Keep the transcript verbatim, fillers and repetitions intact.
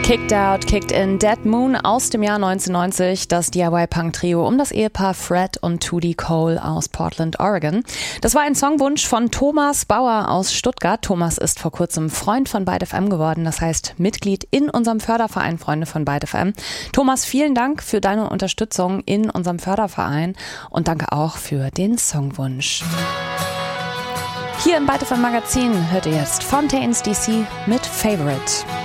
Kicked Out, Kicked In, Dead Moon aus dem Jahr neunzehnhundertneunzig, das D I Y-Punk-Trio um das Ehepaar Fred und Tootie Cole aus Portland, Oregon. Das war ein Songwunsch von Thomas Bauer aus Stuttgart. Thomas ist vor kurzem Freund von Byte F M geworden, das heißt Mitglied in unserem Förderverein Freunde von Byte F M. Thomas, vielen Dank für deine Unterstützung in unserem Förderverein und danke auch für den Songwunsch. Hier im Byte F M Magazin hört ihr jetzt Fontaines D C mit Favorite.